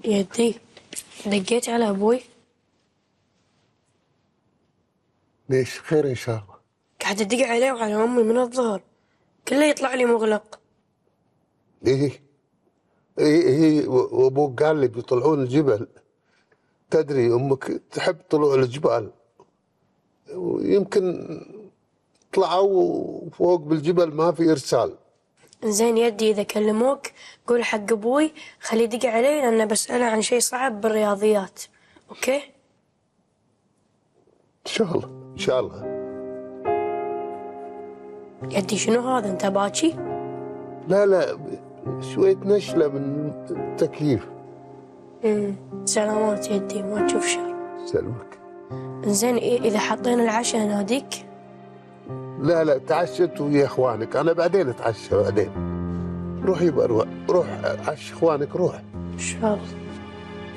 يدي دقيت على أبوي. ليش؟ خير إن شاء الله. قاعد أدق عليه وعلى أمي من الظهر، كله يطلع لي مغلق. إيه إيه، وأبوك قال لي بيطلعون الجبل. تدري أمك تحب طلوع الجبال، ويمكن طلعوا فوق بالجبل ما في إرسال. زين يدي، إذا كلموك قول حق أبوي خليه يدق علي، لأن بسأله عن شيء صعب بالرياضيات. أوكي؟ إن شاء الله إن شاء الله. يدي شنو هذا؟ أنت باكي؟ لا شوية نشلة من التكييف. سلامات يدي، ما تشوف شر. سلمك. زين إذا حطينا العشاء ناديك؟ لا تعشت ويا إخوانك، أنا بعدين أتعشى بعدين. روح يبقى روح عش إخوانك، روح. إن شاء الله.